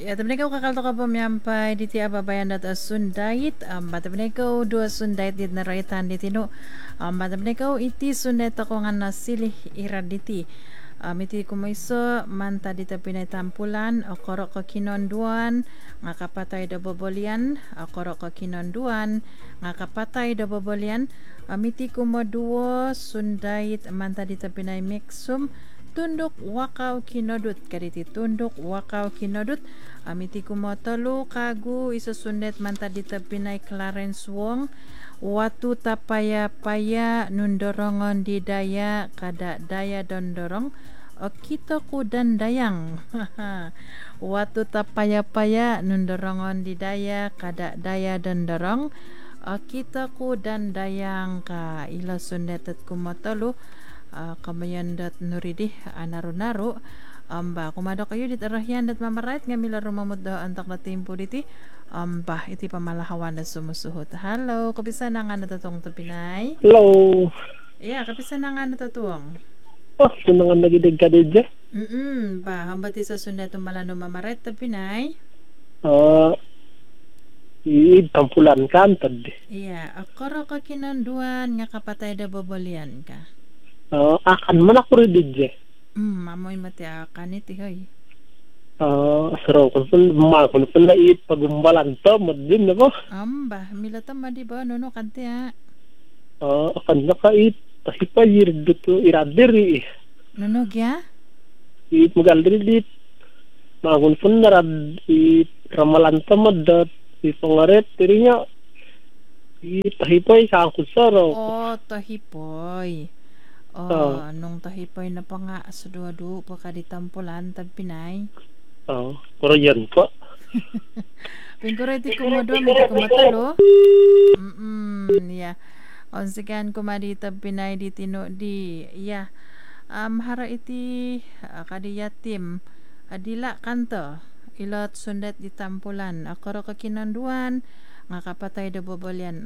Ya, tapi kau kakal to ka pamyampai di ti ababayan dat sundait, bata kau dua sundait di naraitan di tino, bata kau iti sundait ako nga nasilih irad diti. Iti kumaiso manta di tapinay tampulan, o korok ko kinonduan, nga kapatay da bobolian, o korok ko kinonduan, nga kapatay da bobolian, iti kumaduo sundait manta di tapinay mixum, tunduk wakaw kinodut kaditi tunduk wakaw kinodut amiti kumotolo kagu isusundet manta di tapinay Clarence Wong watu tapaya paya nundorongon di daya kada daya dondorong o kita ku dandayang watu tapaya paya nundorongon di daya kada daya dondorong o kita ku dandayang ka ila sundetet kumotolo kamayan dat nuridih naru-naru amba kumado kayo dit arahyan dat mamarait nga mila rumamod da antak na tempo diti iti pamalahawan na sumusuhot. Hello, kapisa na nga natatong tapinay? Hello. Yeah, kapisa na nga natatong? Oh, sunangan nagidig ka din dyan. Hambati sa sunetong malano mamarait tapinay? Ah, tampulan ka antad. Yeah, akoro ka kinanduan nga kapatay da bobolian ka. Akan man ako rin din dyan. Mamoy mati akan iti hoy. Asaraw ko pun makon pun na pagumbalan to madin ako. Mila tama di ba no kanti ha? Akan nakait tahipayir dito iradiri. Nunog ya? Magaldiri dit. Makon pun narad ramalan to madat. Pangaret dirinya. Tahipay sa ako saraw. Oh, tahipoy. Nung tahipoy na pa nga sa duwadu pa kaditampulan tagpinay. Pero yan po. Pingkuriti kumadwa, may kumatalo. Yeah. Onsikan kumadi tagpinay di tino di. Yeah. Hara iti kadi yatim. Adila kanto. Ilot sundet di tampulan. Akoro kakinanduan. Nga kapatay da bobolyan.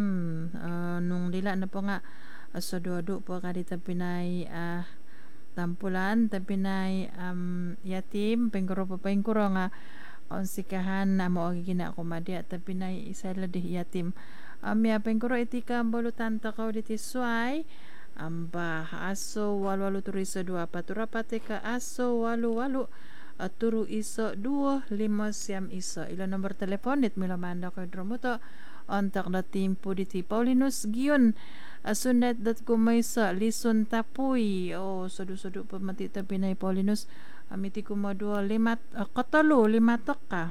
Nung dila na po nga so duwadu po kadi tapinay tampulan tapinay yatim pengkuro nga onsikahan na mo gina kumadi at tapinay isa ladih yatim ya pengkuro itika bolutan takaw diti suay amba aso walu turu iso dua patura pate ka aso walu turu iso 2 5 siam iso ilo nomor telepon dit mila manda ko dromuto ontak na timpo diti Paulinus Giyon sundet dat kumaysa lison tapuy sodu pamati tapinay Paulinus amiti kumadua katalo limatok ka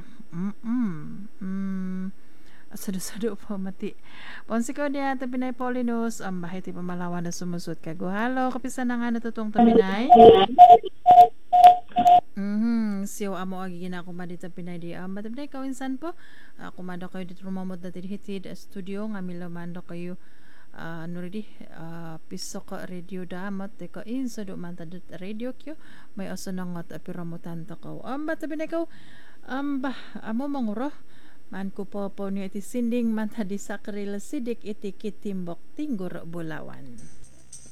sodu pamati ponsikaw dia tapinay Paulinus bahay ti pamalawan na sumusot ka halo kapisa na nga natutong tapinay siyo amo agi gina kumadi tapinay di matapinay kawinsan po kumado kayo dito rumamod na tinhitid studio nga milamando kayo piso ko radio damat teko insa do man tadat radio kyo may aso nangot apiramutan to ko tabi ko amo manguro man ko po ni iti sinding man tadi sakrila sidik iti kitimbok tinggor bulawan.